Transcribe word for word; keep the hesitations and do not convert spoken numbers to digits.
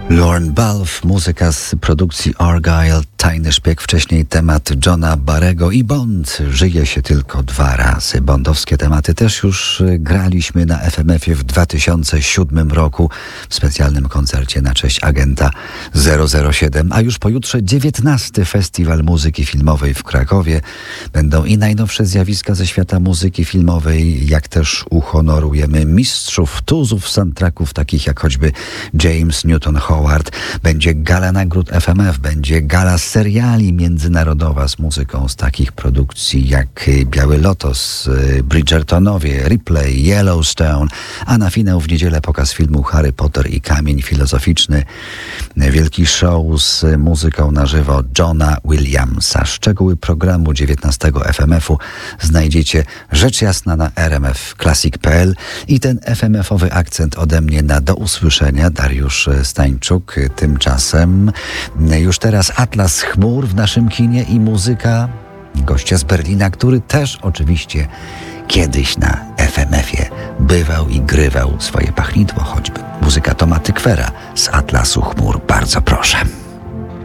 Lorne Balfe, muzyka z produkcji Argyle, Tajny szpieg, wcześniej temat Johna Barrego i Bond. Żyje się tylko dwa razy. Bondowskie tematy też już graliśmy na F M F-ie w dwa tysiące siódmym roku w specjalnym koncercie na cześć agenta zero zero siedem, a już pojutrze dziewiętnasty Festiwal Muzyki Filmowej w Krakowie. Będą i najnowsze zjawiska ze świata muzyki filmowej, jak też uhonorujemy mistrzów, tuzów soundtracków, takich jak choćby James Newton Howard. Będzie gala nagród F M F, będzie gala seriali międzynarodowa z muzyką z takich produkcji jak Biały Lotos, Bridgertonowie, Ripley, Yellowstone, a na finał w niedzielę pokaz filmu Harry Potter i Kamień Filozoficzny. Wielki show z muzyką na żywo Johna Williamsa. Szczegóły programu dziewiętnastego F M F-u znajdziecie rzecz jasna na r m f classic kropka p l i ten F M F-owy akcent ode mnie na do usłyszenia. Dariusz Stańczuk. Tymczasem już teraz Atlas chmur w naszym kinie i muzyka gościa z Berlina, który też oczywiście kiedyś na F M F-ie bywał i grywał swoje pachnidło choćby. Muzyka Toma Tykwera z Atlasu chmur. Bardzo proszę.